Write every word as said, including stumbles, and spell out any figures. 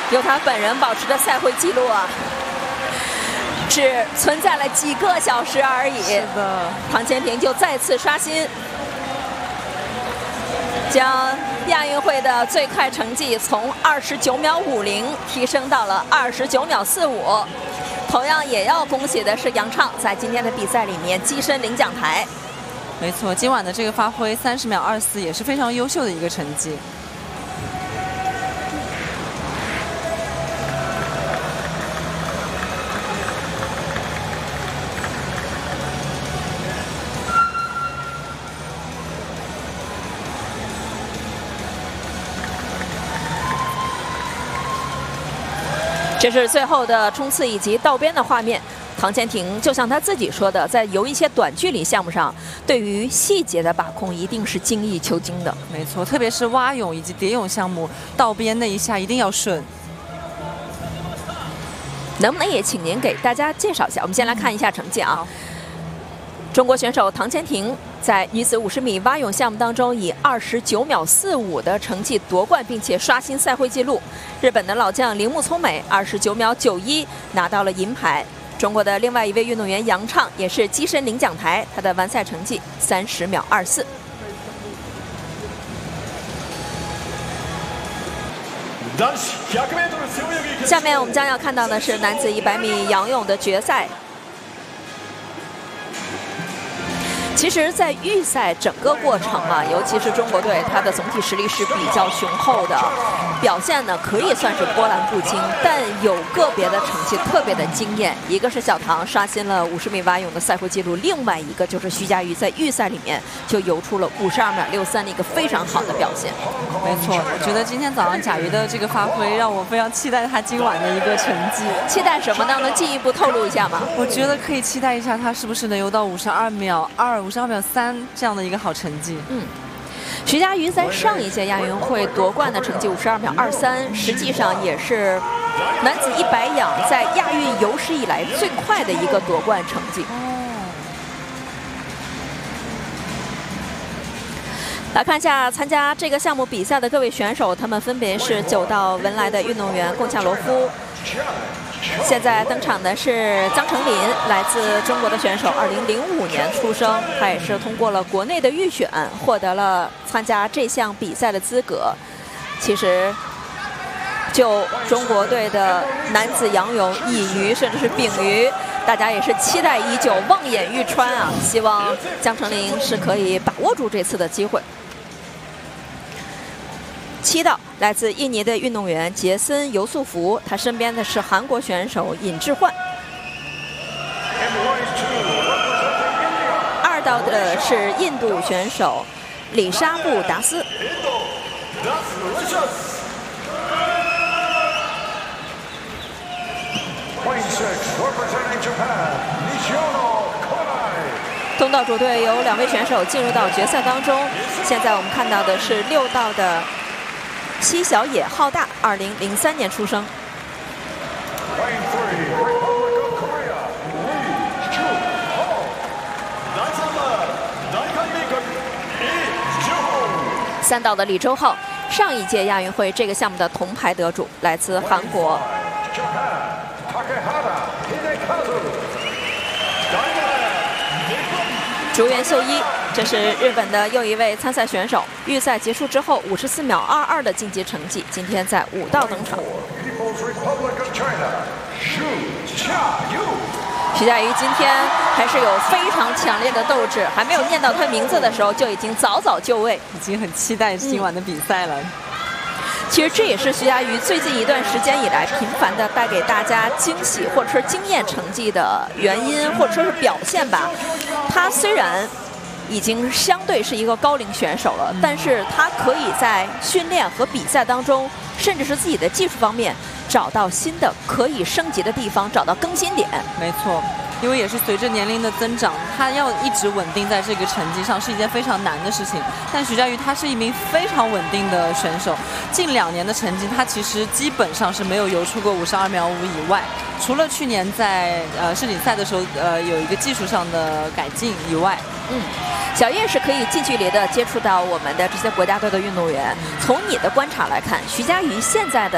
由他本人保持的赛会纪录啊，只存在了几个小时而已。 是的， 唐钱平就再次刷新，将亚运会的最快成绩从二十九秒五零提升到了二十九秒四五。同样也要恭喜的是杨畅，在今天的比赛里面跻身领奖台。 没错，今晚的这个发挥三十秒二四也是非常优秀的一个成绩。 这是最后的冲刺以及道边的画面。唐钱平就像他自己说的，在游一些短距离项目上，对于细节的把控一定是精益求精的。 没错，特别是蛙泳以及蝶泳项目，道边那一下一定要顺。 能不能也请您给大家介绍一下？我们先来看一下成绩啊。中国选手唐钱平在女子五十米蛙泳项目当中以二十九秒四五的成绩夺冠，并且刷新赛会纪录。日本的老将铃木聪美二十九秒九一拿到了银牌。中国的另外一位运动员杨畅也是跻身领奖台，他的完赛成绩三十秒二四。下面我们将要看到的是男子一百米仰泳的决赛。其实，在预赛整个过程啊，尤其是中国队，它的总体实力是比较雄厚的，表现呢可以算是波澜不惊，但有个别的成绩特别的惊艳。一个是小唐刷新了五十米蛙泳的赛会纪录，另外一个就是徐嘉余在预赛里面就游出了五十二秒六三的一个非常好的表现。 没错，我觉得今天早上贾瑜的这个发挥让我非常期待他今晚的一个成绩。 期待什么呢？能进一步透露一下吗？ 我觉得可以期待一下他是不是能游到五十二秒二。五十二秒三这样的一个好成绩。 嗯，徐嘉余在上一届亚运会夺冠的成绩五十二秒二三，实际上也是男子一百仰在亚运有史以来最快的一个夺冠成绩。来看一下参加这个项目比赛的各位选手，他们分别是九道文莱的运动员贡恰罗夫。现在登场的是江成林，来自中国的选手，二零零五年出生，他也是通过了国内的预选，获得了参加这项比赛的资格。其实，就中国队的男子仰泳、乙鱼甚至是丙鱼，大家也是期待已久，望眼欲穿啊！希望江成林是可以把握住这次的机会。七道来自印尼的运动员杰森尤素福，他身边的是韩国选手尹智焕。二道的是印度选手里沙布达斯。东道主队有两位选手进入到决赛当中，现在我们看到的是六道的西小野浩大，二零零三年出生。三道的李周浩，上一届亚运会这个项目的铜牌得主，来自韩国。竹原秀一，这是日本的又一位参赛选手。预赛结束之后，五十四秒二二的晋级成绩，今天在武道登场。徐嘉余今天还是有非常强烈的斗志，还没有念到他名字的时候，就已经早早就位， 已经很期待今晚的比赛了。嗯， 其实这也是徐嘉余最近一段时间以来频繁的带给大家惊喜或者是惊艳成绩的原因，或者说是表现吧。他虽然已经相对是一个高龄选手了，但是他可以在训练和比赛当中，甚至是自己的技术方面找到新的可以升级的地方，找到更新点。 没错，因为也是随着年龄的增长，他要一直稳定在这个成绩上是一件非常难的事情。但徐嘉余他是一名非常稳定的选手，近两年的成绩他其实基本上是没有游出过五十二秒五以外，除了去年在呃世锦赛的时候呃有一个技术上的改进以外。 嗯，小叶是可以近距离的接触到我们的这些国家队的运动员。从你的观察来看，徐嘉余现在的